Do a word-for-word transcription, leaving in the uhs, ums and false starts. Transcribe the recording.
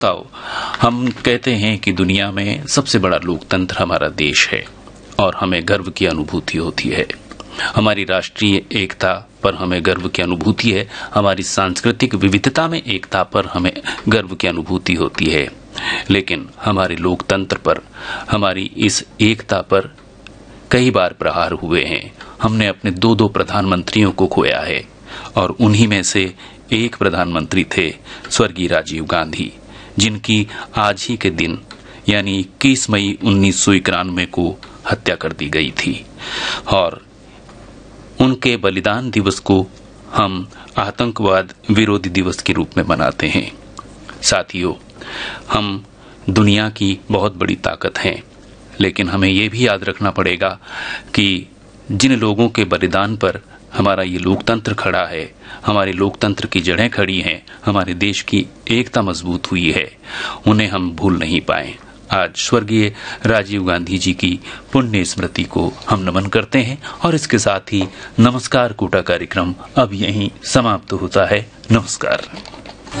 तो हम कहते हैं कि दुनिया में सबसे बड़ा लोकतंत्र हमारा देश है और हमें गर्व की अनुभूति होती है। हमारी राष्ट्रीय एकता पर हमें गर्व की अनुभूति है, हमारी सांस्कृतिक विविधता में एकता पर हमें गर्व की अनुभूति होती है। लेकिन हमारे लोकतंत्र पर, हमारी इस एकता पर कई बार प्रहार हुए हैं। हमने अपने दो दो प्रधानमंत्रियों को खोया है और उन्हीं में से एक प्रधानमंत्री थे स्वर्गीय राजीव गांधी, जिनकी आज ही के दिन यानी इक्कीस मई उन्नीस सौ इक्यानवे को हत्या कर दी गई थी और उनके बलिदान दिवस को हम आतंकवाद विरोधी दिवस के रूप में मनाते हैं। साथियों, हम दुनिया की बहुत बड़ी ताकत हैं, लेकिन हमें ये भी याद रखना पड़ेगा कि जिन लोगों के बलिदान पर हमारा ये लोकतंत्र खड़ा है, हमारे लोकतंत्र की जड़ें खड़ी हैं, हमारे देश की एकता मजबूत हुई है, उन्हें हम भूल नहीं पाए। आज स्वर्गीय राजीव गांधी जी की पुण्य स्मृति को हम नमन करते हैं और इसके साथ ही नमस्कार कोटा कार्यक्रम अब यहीं समाप्त होता है। नमस्कार।